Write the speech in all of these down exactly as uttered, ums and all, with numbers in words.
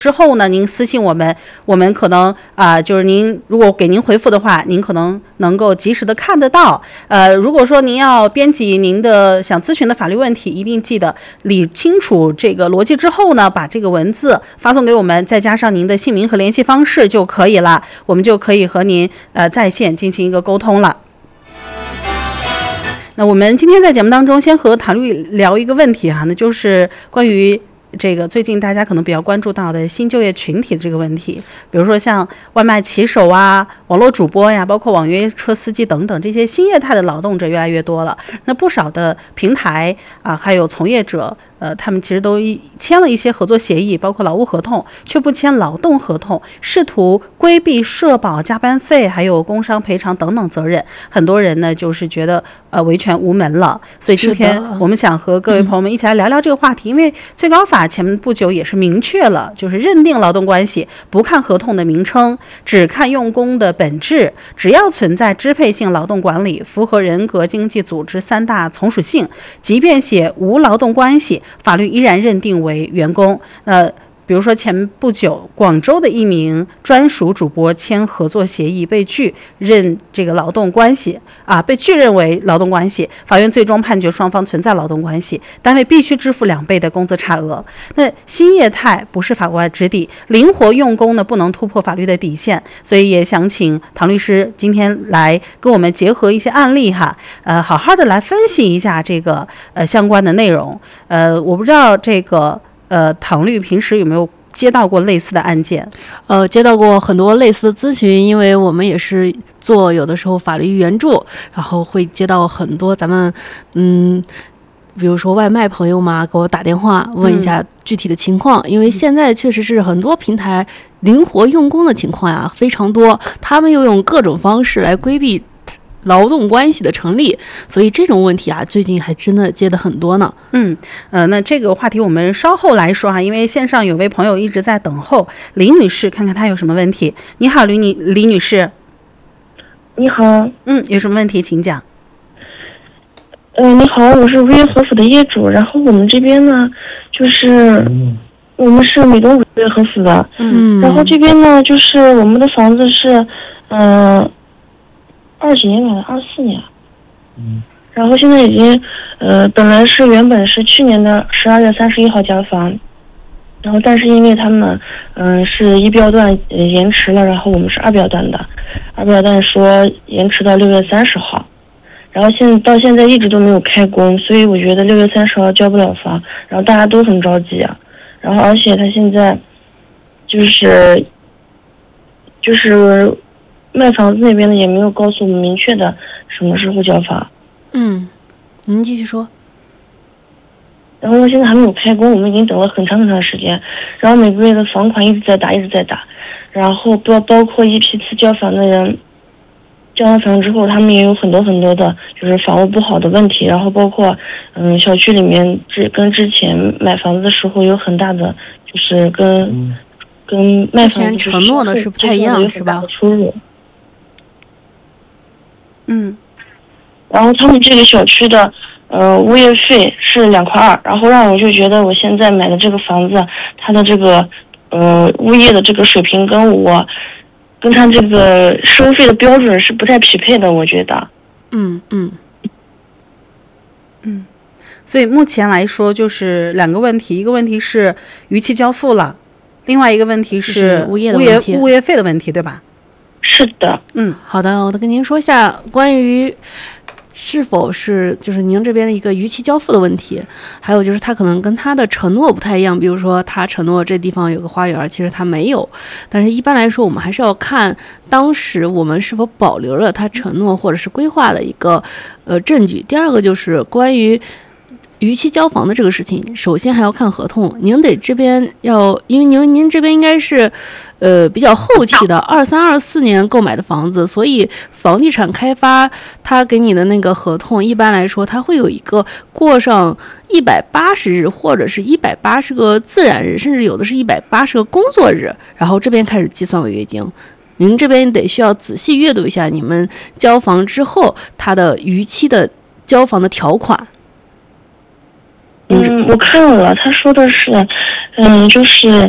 之后呢，您私信我们，我们可能啊、呃，就是您如果给您回复的话，您可能能够及时的看得到。呃，如果说您要编辑您的想咨询的法律问题，一定记得理清楚这个逻辑之后呢，把这个文字发送给我们，再加上您的姓名和联系方式就可以了，我们就可以和您呃在线进行一个沟通了。那我们今天在节目当中，先和唐律聊一个问题哈，那就是关于这个最近大家可能比较关注到的新就业群体的这个问题，比如说像外卖骑手啊、网络主播呀，包括网约车司机等等，这些新业态的劳动者越来越多了。那不少的平台啊，还有从业者，呃，他们其实都签了一些合作协议，包括劳务合同，却不签劳动合同，试图规避社保、加班费还有工伤赔偿等等责任。很多人呢，就是觉得呃维权无门了。所以今天我们想和各位朋友们一起来聊聊这个话题，因为最高法前不久也是明确了，就是认定劳动关系不看合同的名称，只看用工的本质，只要存在支配性劳动管理，符合人格经济组织三大从属性，即便写无劳动关系，法律依然认定为员工。呃比如说前不久广州的一名专属主播签合作协议被拒认这个劳动关系啊，被拒认为劳动关系，法院最终判决双方存在劳动关系，单位必须支付两倍的工资差额。那新业态不是法外之地，灵活用工呢不能突破法律的底线，所以也想请唐律师今天来跟我们结合一些案例哈，呃，好好的来分析一下这个呃相关的内容。呃，我不知道这个。呃，唐律平时有没有接到过类似的案件？ 呃，接到过很多类似的咨询，因为我们也是做有的时候法律援助，然后会接到很多咱们嗯，比如说外卖朋友嘛，给我打电话问一下具体的情况，嗯、因为现在确实是很多平台灵活用工的情况呀非常多，他们又用各种方式来规避劳动关系的成立，所以这种问题啊，最近还真的接的很多呢。 嗯，呃，那这个话题我们稍后来说哈，因为线上有位朋友一直在等候李女士，看看她有什么问题。你好，李女李女士。 你好。 嗯，有什么问题请讲。 呃，你好，我是物业合府的业主，然后我们这边呢，就是我们是美东物业合府的，嗯，然后这边呢，就是我们的房子是，嗯、呃。二几年买的，二四年，嗯，然后现在已经，呃，本来是原本是去年的十二月三十一号交房，然后但是因为他们，嗯、呃，是一标段、呃、延迟了，然后我们是二标段的，二标段说延迟到六月三十号，然后现在到现在一直都没有开工，所以我觉得六月三十号交不了房，然后大家都很着急啊，然后而且他现在，就是，就是。卖房子那边的也没有告诉我们明确的什么时候交房。 嗯，您继续说。 然后现在还没有开工，我们已经等了很长很长时间，然后每个月的房款一直在打，一直在打，然后包包括一批次交房的人，交完房之后，他们也有很多很多的，就是房屋不好的问题，然后包括嗯小区里面之跟之前买房子的时候有很大的，就是跟、嗯、跟卖房子承诺的是不太一样，是吧？ 出入。 嗯， 然后他们这个小区的呃物业费是两块二，然后让我就觉得我现在买的这个房子，它的这个呃物业的这个水平跟我跟他这个收费的标准是不太匹配的，我觉得。 嗯嗯嗯，所以目前来说就是两个问题，一个问题是逾期交付了，另外一个问题是物业物业物业费的问题，对吧？ 是的。 嗯， 好的，我再跟您说一下关于是否是就是您这边的一个逾期交付的问题，还有就是他可能跟他的承诺不太一样，比如说他承诺这地方有个花园，其实他没有，但是一般来说我们还是要看当时我们是否保留了他承诺或者是规划的一个呃证据。第二个就是关于逾期交房的这个事情，首先还要看合同。您得这边要，因为您您这边应该是，呃，比较后期的二三二四年购买的房子，所以房地产开发他给你的那个合同，一般来说它会有一个过上一百八十日或者是一百八十个自然日，甚至有的是一百八十个工作日，然后这边开始计算违约金。您这边得需要仔细阅读一下你们交房之后它的逾期的交房的条款。 嗯，我看了，他说的是，嗯，就是，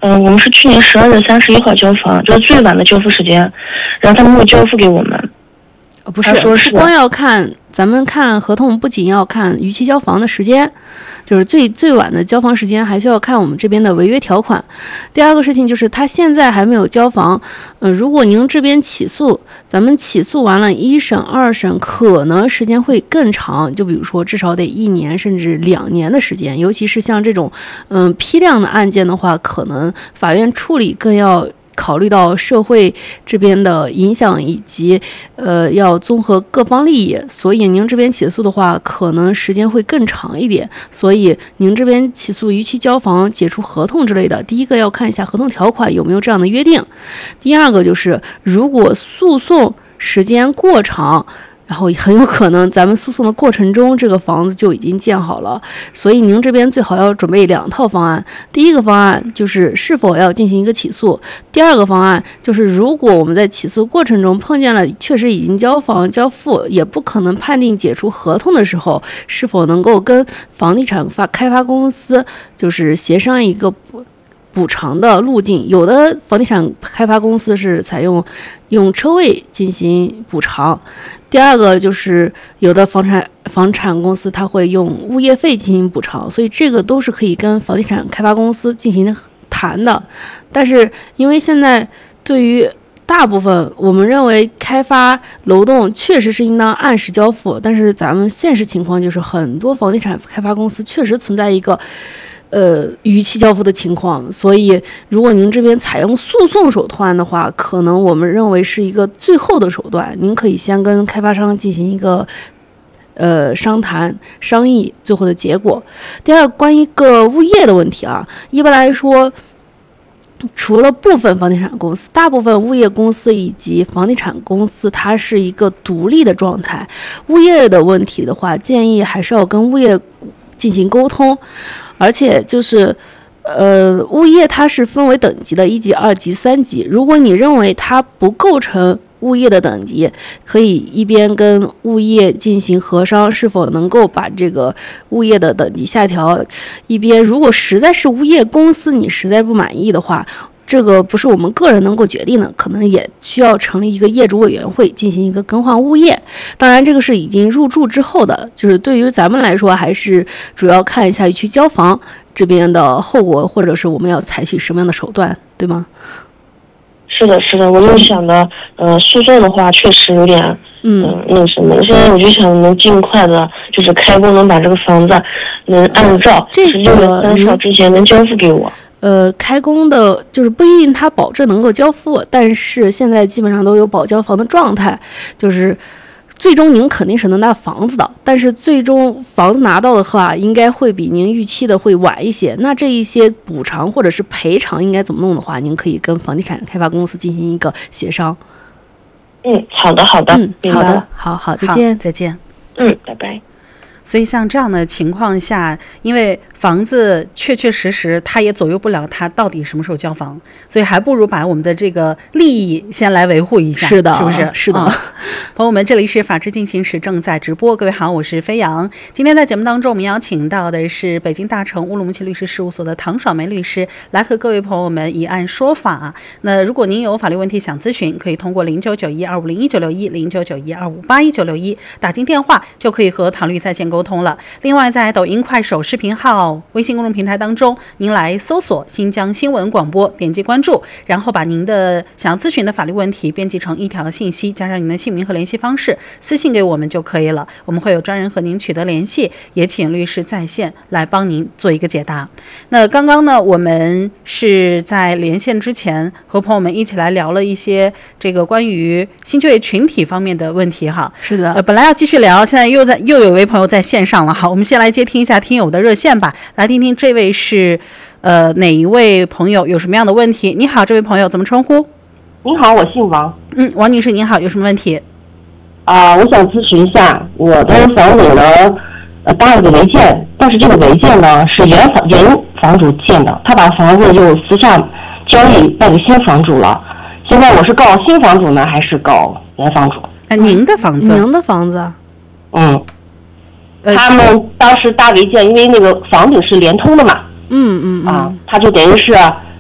嗯，我们是去年十二月三十一号交房，就是最晚的交付时间，然后他们会交付给我们。 呃，不是， 说是不光要看，咱们看合同，不仅要看逾期交房的时间，就是最最晚的交房时间，还需要看我们这边的违约条款。第二个事情就是他现在还没有交房，呃，如果您这边起诉，咱们起诉完了一审、二审，可能时间会更长，就比如说至少得一年甚至两年的时间，尤其是像这种嗯、呃、批量的案件的话，可能法院处理更要考虑到社会这边的影响，以及呃要综合各方利益，所以您这边起诉的话，可能时间会更长一点。所以您这边起诉逾期交房、解除合同之类的，第一个要看一下合同条款有没有这样的约定，第二个就是如果诉讼时间过长，然后很有可能咱们诉讼的过程中，这个房子就已经建好了，所以您这边最好要准备两套方案。第一个方案就是是否要进行一个起诉，第二个方案就是如果我们在起诉过程中碰见了确实已经交房交付，也不可能判定解除合同的时候，是否能够跟房地产发开发公司就是协商一个补偿的路径。有的房地产开发公司是采用用车位进行补偿，第二个就是有的房产房产公司它会用物业费进行补偿，所以这个都是可以跟房地产开发公司进行谈的。但是因为现在对于大部分我们认为开发楼栋确实是应当按时交付，但是咱们现实情况就是很多房地产开发公司确实存在一个呃，逾期交付的情况，所以如果您这边采用诉讼手段的话，可能我们认为是一个最后的手段。您可以先跟开发商进行一个呃商谈、商议最后的结果。第二，关于一个物业的问题啊，一般来说，除了部分房地产公司，大部分物业公司以及房地产公司，它是一个独立的状态。物业的问题的话，建议还是要跟物业进行沟通。而且就是，呃，物业它是分为等级的，一级、二级、三级。如果你认为它不构成物业的等级，可以一边跟物业进行核商，是否能够把这个物业的等级下调，一边如果实在是物业公司你实在不满意的话，这个不是我们个人能够决定的，可能也需要成立一个业主委员会进行一个更换物业。当然这个是已经入住之后的，就是对于咱们来说还是主要看一下逾期交房这边的后果，或者是我们要采取什么样的手段，对吗？ 是的，是的，我就想的，呃，诉讼的话确实有点，嗯、呃，那什么，现在我就想能尽快的，就是开工能把这个房子能按照这十六月三号之前能交付给我。 呃，开工的就是不一定他保证能够交付，但是现在基本上都有保交房的状态，就是最终您肯定是能拿房子的，但是最终房子拿到的话，应该会比您预期的会晚一些。那这一些补偿或者是赔偿应该怎么弄的话，您可以跟房地产开发公司进行一个协商。 嗯，好的，好的， 嗯，好的，好好，再见， 再见。 嗯，拜拜。 所以像这样的情况下，因为房子确确实实它也左右不了它到底什么时候交房，所以还不如把我们的这个利益先来维护一下。 是的， 是不是？ 是的、 嗯、朋友们，这里是法治进行时正在直播，各位好，我是飞扬。今天在节目当中我们邀请到的是北京大成乌鲁木齐律师事务所的唐爽梅律师，来和各位朋友们以案说法。那如果您有法律问题想咨询，可以通过零九九一二五零一九六一零九九一二五八一九六一打进电话，就可以和唐律在线沟通了。另外在抖音、快手视频号、微信公众平台当中，您来搜索新疆新闻广播，点击关注，然后把您的想要咨询的法律问题编辑成一条信息，加上您的姓名和联系方式，私信给我们就可以了，我们会有专人和您取得联系，也请律师在线来帮您做一个解答。那刚刚呢，我们是在连线之前和朋友们一起来聊了一些这个关于新就业群体方面的问题哈。 是的， 呃，本来要继续聊，现在又在又有一位朋友在线上了。好，我们先来接听一下听友的热线吧，来听听这位是呃哪一位朋友，有什么样的问题？你好，这位朋友怎么称呼？ 你好，我姓王。 嗯，王女士您好，有什么问题？ 啊、呃，我想咨询一下，我的房子呢，呃，搭了个违建，但是这个违建呢是原房原房主建的，他把房子就私下交易卖给新房主了。现在我是告新房主呢，还是告原房主？ 呃，您的房子？ 您的房子？ 嗯。 呃、 他们当时搭违建，因为那个房顶是连通的嘛。 嗯嗯嗯。 啊，他就等于是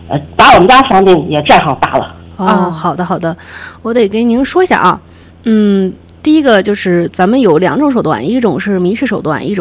呃，把我们家房子也占上大了。 哦，好的好的，我得跟您说一下啊，嗯，第一个就是咱们有两种手段，一种是民事手段，一种